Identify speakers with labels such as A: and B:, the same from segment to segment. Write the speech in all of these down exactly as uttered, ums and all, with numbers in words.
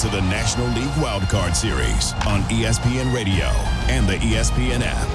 A: to the National League Wildcard Series on E S P N Radio and the E S P N app.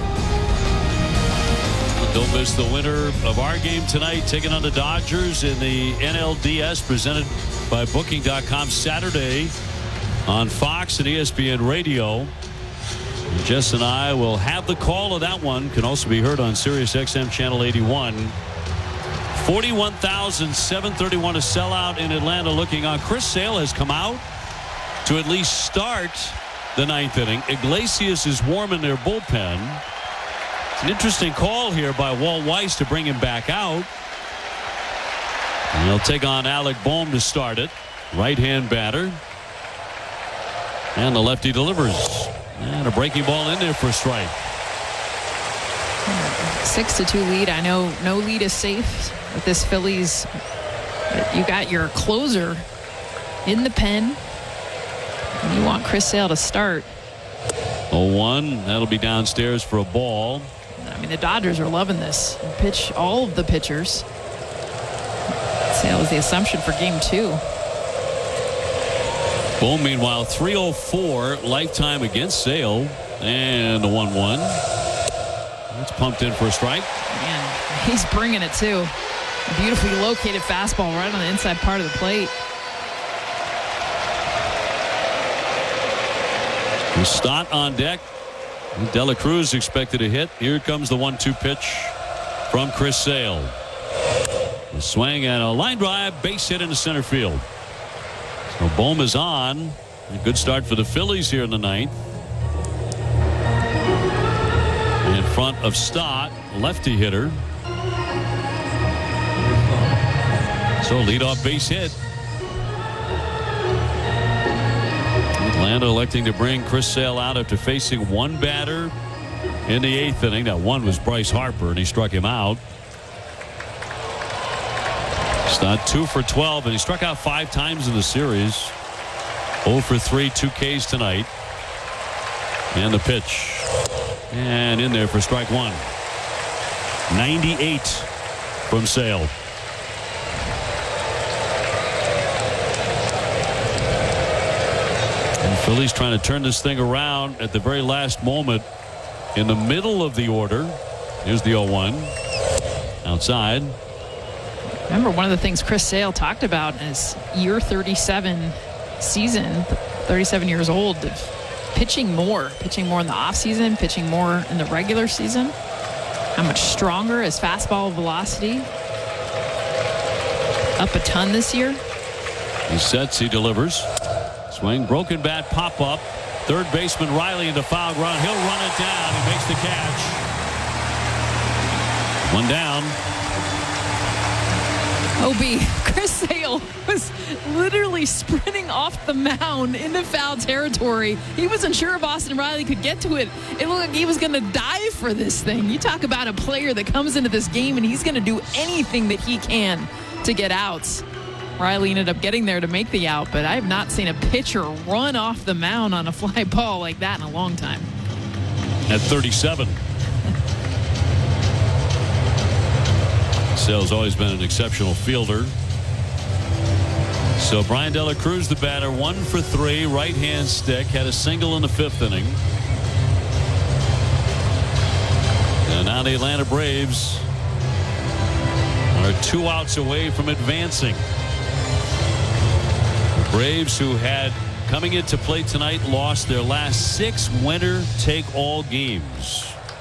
B: Don't miss the winner of our game tonight, taking on the Dodgers in the N L D S, presented by Booking dot com, Saturday on Fox and E S P N Radio. And Jess and I will have the call of that one. Can also be heard on Sirius X M Channel eighty-one. forty-one thousand seven hundred thirty-one a sellout in Atlanta looking on. Chris Sale has come out to at least start the ninth inning. Iglesias is warm in their bullpen. It's an interesting call here by Walt Weiss to bring him back out. And he'll take on Alec Bohm to start it. Right-hand batter. And the lefty delivers. And a breaking ball in there for a strike.
C: Six to two lead. I know no lead is safe with this Phillies. But you got your closer in the pen. And you want Chris Sale to start.
B: oh one. That'll be downstairs for a ball.
C: I mean, the Dodgers are loving this. Pitch all of the pitchers. Sale was the assumption for game two.
B: Bohm, meanwhile, three oh four lifetime against Sale. And the one one. It's pumped in for a strike.
C: Man, he's bringing it too. A beautifully located fastball right on the inside part of the plate.
B: Stott on deck. Dela Cruz expected a hit. Here comes the one two pitch from Chris Sale. A swing and a line drive, base hit into center field. So Bohm is on. A good start for the Phillies here in the ninth. In front of Stott, lefty hitter. So leadoff base hit. Atlanta electing to bring Chris Sale out after facing one batter in the eighth inning. That one was Bryce Harper, and he struck him out. Stott two for twelve, and he struck out five times in the series. oh for three, two Ks tonight. And the pitch. And in there for strike one. ninety-eight from Sale. Phillies trying to turn this thing around at the very last moment in the middle of the order. Here's the oh one. Outside.
C: Remember, one of the things Chris Sale talked about in his year thirty-seven season, thirty-seven years old, pitching more, pitching more in the offseason, pitching more in the regular season. How much stronger his fastball velocity? Up a ton this year.
B: He sets, he delivers. Swing, broken bat, pop up. Third baseman Riley into foul ground. He'll run it down. He makes the catch. One down.
C: O B, Chris Sale was literally sprinting off the mound into foul territory. He wasn't sure if Austin Riley could get to it. It looked like he was going to dive for this thing. You talk about a player that comes into this game and he's going to do anything that he can to get outs. Riley ended up getting there to make the out, but I have not seen a pitcher run off the mound on a fly ball like that in a long time.
B: At thirty-seven. Sale's always been an exceptional fielder. So Brian Dela Cruz, the batter, one for three, right-hand stick, had a single in the fifth inning. And now the Atlanta Braves are two outs away from advancing. Braves, who had coming into play tonight, lost their last six winner-take-all games.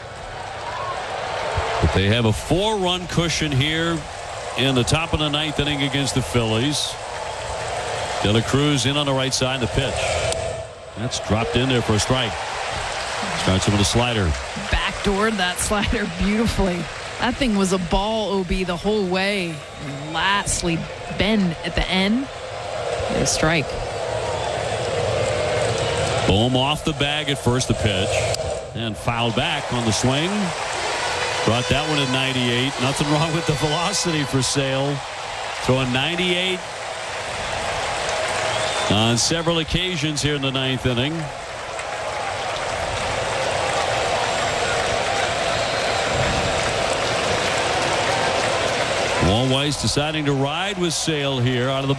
B: But they have a four-run cushion here in the top of the ninth inning against the Phillies. Dela Cruz in on the right side, the pitch. That's dropped in there for a strike. Starts him with a slider.
C: Backdoored that slider beautifully. That thing was a ball, O B, the whole way. And lastly, bend at the end. A strike.
B: Bohm off the bag at first, the pitch. And fouled back on the swing. Brought that one at ninety-eight. Nothing wrong with the velocity for Sale. Throwing ninety-eight on several occasions here in the ninth inning. Walt Weiss deciding to ride with Sale here out of the